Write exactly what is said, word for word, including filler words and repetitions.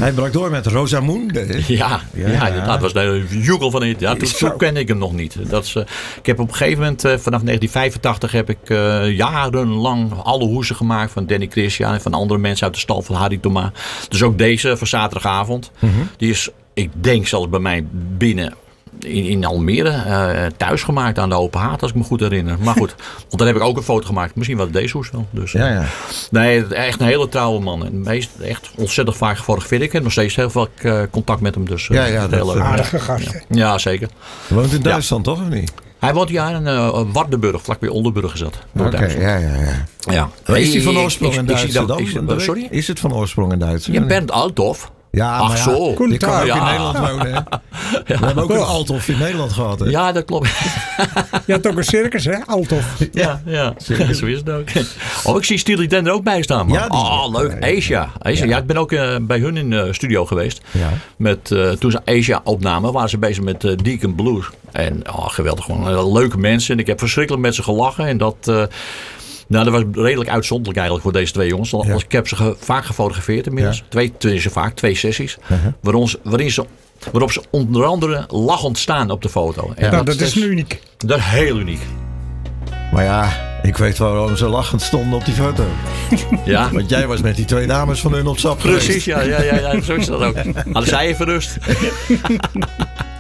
Hij brak door met Rosamunde. Ja, ja, ja, inderdaad. Dat was de joekel van het. Ja, toen, toen kende ik hem nog niet. Dat is, uh, ik heb op een gegeven moment, uh, vanaf negentien vijfentachtig, heb ik uh, jarenlang alle hoesen gemaakt van Danny Christian en van andere mensen uit de stal van Harry Thomas. Dus ook deze van zaterdagavond. Mm-hmm. Die is, ik denk zelfs bij mij binnen in, in Almere uh, thuis gemaakt aan de open haard, als ik me goed herinner. Maar goed, want dan heb ik ook een foto gemaakt. Misschien wel deze hoes wel. Dus, ja, ja. Nee, echt een hele trouwe man. En meest, echt ontzettend vaak gefotografeerd. Ik heb nog steeds heel veel uh, contact met hem. Dus, uh, ja, ja, dat is een aardige gast. Ja, ja, zeker. Hij woont in Duitsland, ja. toch? Of niet? Hij woont hier in uh, Wardenburg, vlakbij Oldenburg zat. Oké, okay, ja, ja, ja. ja. Is hij van oorsprong in Duits dan? Is, is, sorry? Is het van oorsprong in Duits? Ja, Bernd Althoff. Ja, Ach maar ja, zo. Die kan ook ja. in Nederland wonen. Hè? Ja. We hebben ook een Althoff in Nederland gehad. Hè? Ja, dat klopt. Je had ook een circus, hè? Althoff. Ja, ja. Zo is het ook. Oh, ik zie Steely Dan er ook bij staan. Man. Ja, die, oh, leuk. Ja, ja. Asia. Asia. Ja. ja, ik ben ook uh, bij hun in de uh, studio geweest. Ja. Met, uh, toen ze Asia opnamen, waren ze bezig met uh, Deacon Blues. En oh, geweldig. Gewoon uh, leuke mensen. En ik heb verschrikkelijk met ze gelachen. En dat... Uh, Nou, dat was redelijk uitzonderlijk eigenlijk voor deze twee jongens. Ja. Ik heb ze ge, vaak gefotografeerd inmiddels. Ja. Twee, twee, ze vaak, twee sessies. Uh-huh. Waarin ze, waarin ze, waarop ze onder andere lachend staan op de foto. En ja, dat, dat is nu uniek. Dat is heel uniek. Maar ja, ik weet waarom ze lachend stonden op die foto. Ja. Want jij was met die twee dames van hun op stap Precies, ja, ja, ja, ja, zo is dat ook. Hadden zij even rust.